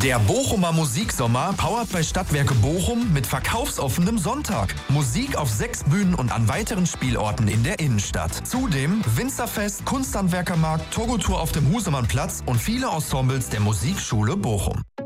Der Bochumer Musiksommer powert bei Stadtwerke Bochum mit verkaufsoffenem Sonntag. Musik auf 6 Bühnen und an weiteren Spielorten in der Innenstadt. Zudem Winzerfest, Kunsthandwerkermarkt, Togo-Tour auf dem Husemannplatz und viele Ensembles der Musikschule Bochum.